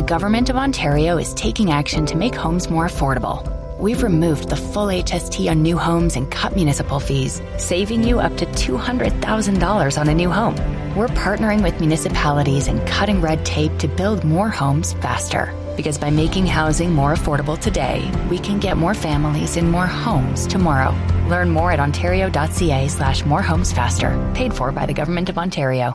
Government of Ontario is taking action to make homes more affordable. We've removed the full HST on new homes and cut municipal fees, saving you up to $200,000 on a new home. We're partnering with municipalities and cutting red tape to build more homes faster. Because by making housing more affordable today, we can get more families in more homes tomorrow. Learn more at ontario.ca/morehomesfaster. Paid for by the Government of Ontario.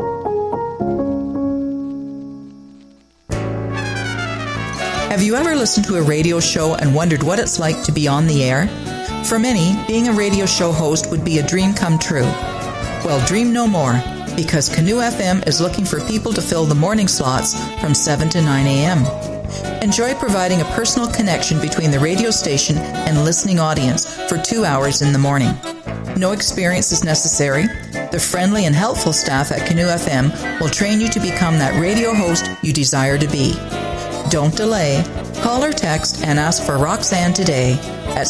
Have you ever listened to a radio show and wondered what it's like to be on the air? For many, being a radio show host would be a dream come true. Well, dream no more, because Canoe FM is looking for people to fill the morning slots from 7 to 9 a.m. Enjoy providing a personal connection between the radio station and listening audience for 2 hours in the morning. No experience is necessary. The friendly and helpful staff at Canoe FM will train you to become that radio host you desire to be. Don't delay. Call or text and ask for Roxanne today at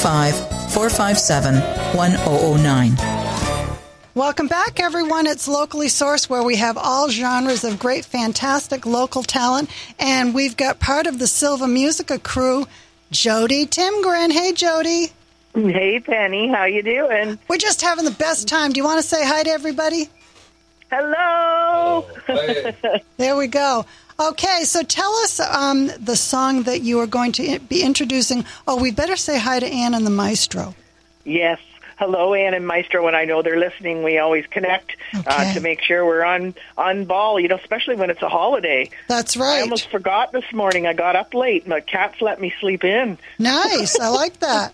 705-457-1009. Welcome back, everyone. It's Locally Sourced, where we have all genres of great, fantastic local talent. And we've got part of the Silva Musica crew, Jody Timgren. Hey, Jody. Hey, Penny. How you doing? We're just having the best time. Do you want to say hi to everybody? Hello. There we go. Okay, so tell us the song that you are going to be introducing. Oh, we better say hi to Ann and the Maestro. Yes. Hello, Ann and Maestro. When I know they're listening, we always connect to make sure we're on ball, especially when it's a holiday. That's right. I almost forgot this morning. I got up late. My cats let me sleep in. Nice. I like that.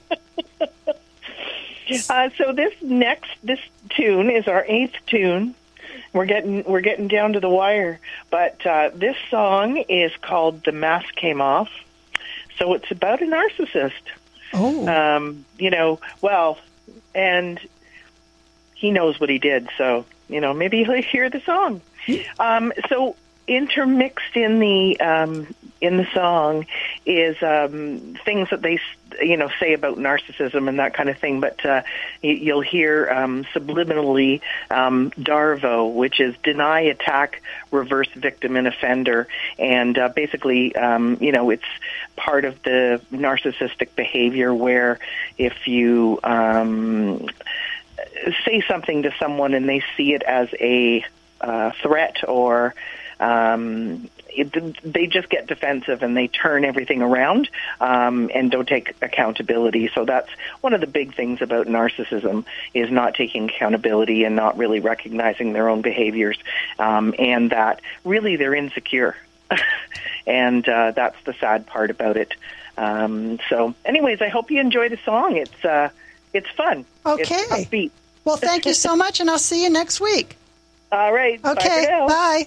So this tune is our 8th tune. We're getting down to the wire, but this song is called "The Mask Came Off." So it's about a narcissist. Oh, and he knows what he did. So maybe he'll hear the song. So intermixed in the song is things that they say about narcissism and that kind of thing, but you'll hear subliminally DARVO, which is deny, attack, reverse, victim, and offender, and basically it's part of the narcissistic behavior where if you say something to someone and they see it as a threat or they just get defensive and they turn everything around and don't take accountability. So that's one of the big things about narcissism, is not taking accountability and not really recognizing their own behaviors, and that really they're insecure. And that's the sad part about it. So anyways, I hope you enjoy the song. It's fun. Okay. It's upbeat. Well, thank you so much, and I'll see you next week. All right. Okay. Bye for now. Bye.